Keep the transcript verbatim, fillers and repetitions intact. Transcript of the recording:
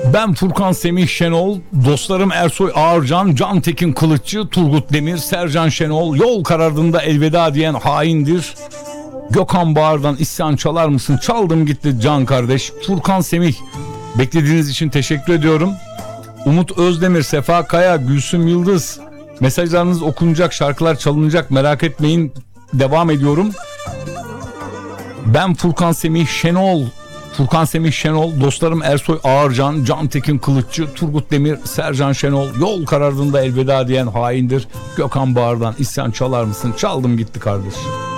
Ben Furkan Semih Şenol, dostlarım Ersoy Ağırcan, Can Tekin Kılıççı, Turgut Demir, Sercan Şenol, yol karardığında elveda diyen haindir. Gökhan Bağır'dan isyan çalar mısın? Çaldım gitti Can kardeş. Furkan Semih, beklediğiniz için teşekkür ediyorum. Umut Özdemir, Sefa Kaya, Gülsüm Yıldız, mesajlarınız okunacak, şarkılar çalınacak, merak etmeyin, devam ediyorum. Ben Furkan Semih Şenol, Furkan Semih Şenol, dostlarım Ersoy Ağırcan, Can Tekin Kılıççı, Turgut Demir, Sercan Şenol, yol karardığında elveda diyen haindir. Gökhan Bağır'dan isyan çalar mısın? Çaldım gitti kardeş.